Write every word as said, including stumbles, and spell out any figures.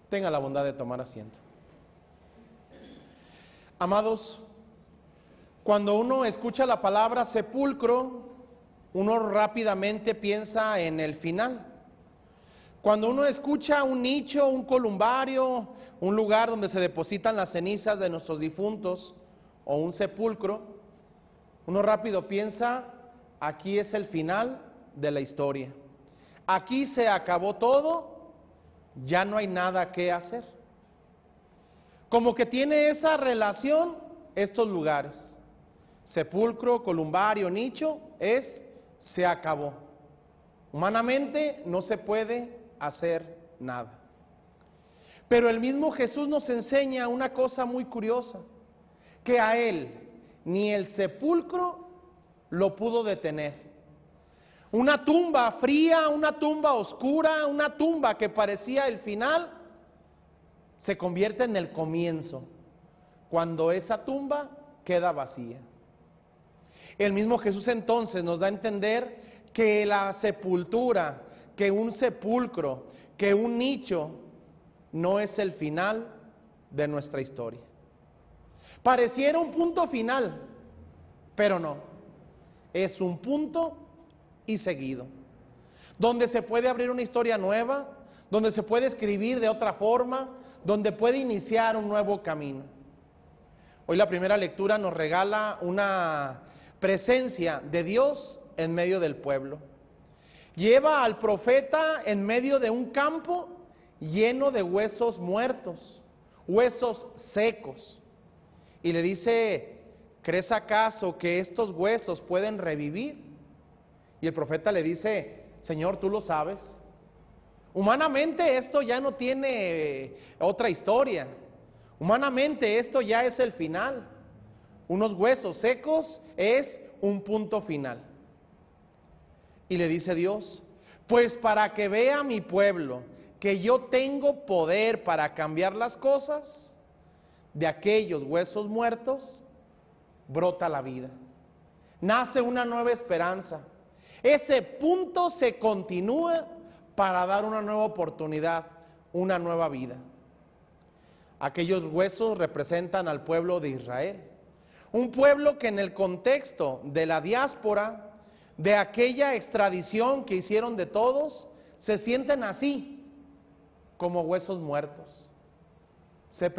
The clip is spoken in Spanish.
Tenga la bondad de tomar asiento. Amados, cuando uno escucha la palabra sepulcro, uno rápidamente piensa en el final. Cuando uno escucha un nicho, un columbario, un lugar donde se depositan las cenizas de nuestros difuntos, o un sepulcro, uno rápido piensa, aquí es el final de la historia. Aquí se acabó todo, ya no hay nada que hacer. Como que tiene esa relación estos lugares. Sepulcro, columbario, nicho, es se acabó. Humanamente no se puede hacer nada. Pero el mismo Jesús nos enseña una cosa muy curiosa, que a él ni el sepulcro lo pudo detener. Una tumba fría, una tumba oscura, una tumba que parecía el final, se convierte en el comienzo, cuando esa tumba queda vacía. El mismo Jesús entonces nos da a entender que la sepultura, que un sepulcro, que un nicho, no es el final de nuestra historia. Pareciera un punto final, pero no, es un punto y seguido, donde se puede abrir una historia nueva, donde se puede escribir de otra forma, donde puede iniciar un nuevo camino. Hoy la primera lectura nos regala una presencia de Dios en medio del pueblo. Lleva al profeta en medio de un campo lleno de huesos muertos, huesos secos, y le dice: ¿crees acaso que estos huesos pueden revivir? Y el profeta le dice: Señor, tú lo sabes. Humanamente esto ya no tiene otra historia. Humanamente esto ya es el final. Unos huesos secos es un punto final. Y le dice Dios: pues para que vea mi pueblo que yo tengo poder para cambiar las cosas, de aquellos huesos muertos brota la vida. Nace una nueva esperanza. Ese punto se continúa para dar una nueva oportunidad, una nueva vida. Aquellos huesos representan al pueblo de Israel, un pueblo que en el contexto de la diáspora, de aquella extradición que hicieron de todos, se sienten así, como huesos muertos. Se